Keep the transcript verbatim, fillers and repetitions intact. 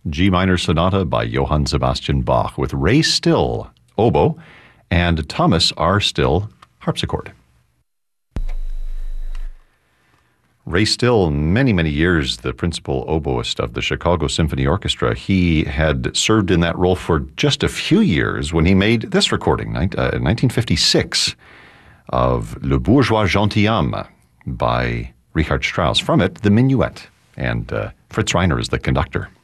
G minor sonata by Johann Sebastian Bach with Ray Still, oboe, and Thomas R. Still, harpsichord. Ray Still, many, many years the principal oboist of the Chicago Symphony Orchestra. He had served in that role for just a few years when he made this recording, nineteen fifty-six, of Le Bourgeois Gentilhomme by Richard Strauss. From it, the Minuet, and uh, Fritz Reiner is the conductor.